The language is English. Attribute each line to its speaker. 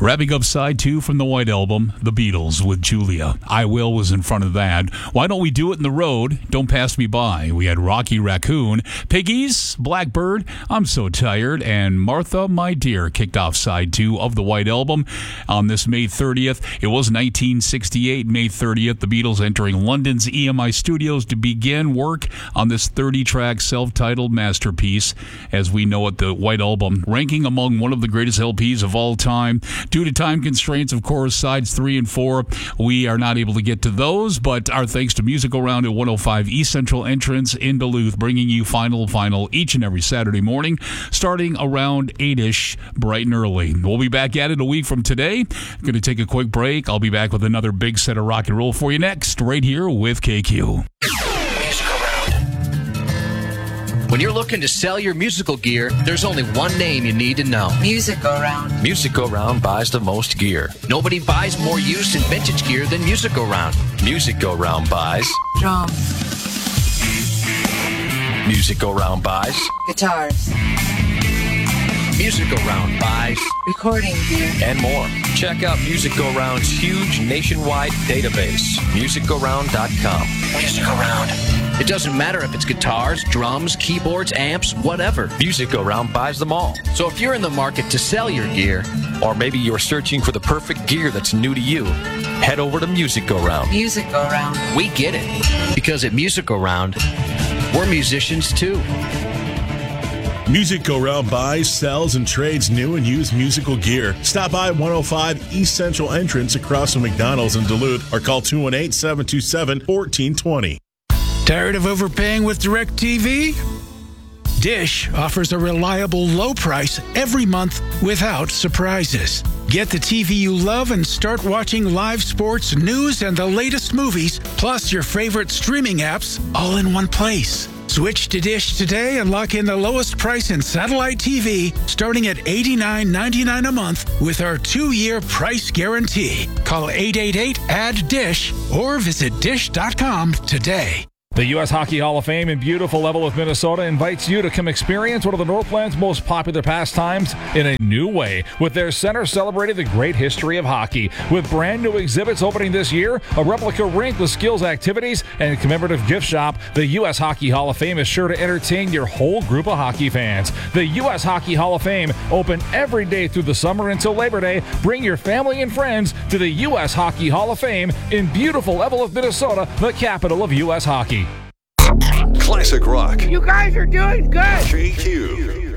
Speaker 1: Wrapping up side 2 from the White Album, The Beatles with Julia. I Will was in front of that. Why Don't We Do It in the Road? Don't Pass Me By. We had Rocky Raccoon. Piggies, Blackbird, I'm So Tired, and Martha, My Dear kicked off side 2 of the White Album on this May 30th. It was 1968, May 30th. The Beatles entering London's EMI Studios to begin work on this 30-track self-titled masterpiece. As we know it, the White Album ranking among one of the greatest LPs of all time. Due to time constraints, of course, sides 3 and 4, we are not able to get to those, but our thanks to Music Around at 105 East Central Entrance in Duluth, bringing you Final each and every Saturday morning, starting around 8-ish, bright and early. We'll be back at it a week from today. Going to take a quick break. I'll be back with another big set of rock and roll for you next, right here with KQ.
Speaker 2: When you're looking to sell your musical gear, there's only one name you need to know.
Speaker 3: Music Go Round.
Speaker 4: Music Go Round buys the most gear.
Speaker 2: Nobody buys more used and vintage gear than Music Go Round.
Speaker 4: Music Go Round buys
Speaker 3: drums.
Speaker 4: Music Go Round buys
Speaker 3: Guitars.
Speaker 2: Music Go Round buys
Speaker 3: recording gear.
Speaker 4: And more. Check out Music Go Round's huge nationwide database. MusicGoRound.com.
Speaker 2: Music Go Round. It doesn't matter if it's guitars, drums, keyboards, amps, whatever.
Speaker 4: Music Go Round buys them all.
Speaker 2: So if you're in the market to sell your gear,
Speaker 4: or maybe you're searching for the perfect gear that's new to you, head over to Music Go Round.
Speaker 3: Music Go Round.
Speaker 2: We get it. Because at Music Go Round, we're musicians too.
Speaker 5: Music Go Round buys, sells, and trades new and used musical gear. Stop by 105 East Central Entrance across from McDonald's in Duluth or call 218-727-1420.
Speaker 6: Tired of overpaying with DirecTV? Dish offers a reliable low price every month without surprises. Get the TV you love and start watching live sports, news, and the latest movies, plus your favorite streaming apps, all in one place. Switch to Dish today and lock in the lowest price in satellite TV, starting at $89.99 a month with our 2-year price guarantee. Call 888-ADD-DISH or visit dish.com today.
Speaker 7: The U.S. Hockey Hall of Fame in beautiful Leavenworth, Minnesota invites you to come experience one of the Northland's most popular pastimes in a new way, with their center celebrating the great history of hockey. With brand new exhibits opening this year, a replica rink with skills activities, and a commemorative gift shop, the U.S. Hockey Hall of Fame is sure to entertain your whole group of hockey fans. The U.S. Hockey Hall of Fame, open every day through the summer until Labor Day. Bring your family and friends to the U.S. Hockey Hall of Fame in beautiful Leavenworth, Minnesota, the capital of U.S. hockey.
Speaker 8: Classic rock.
Speaker 3: You guys are doing good.
Speaker 8: KQ.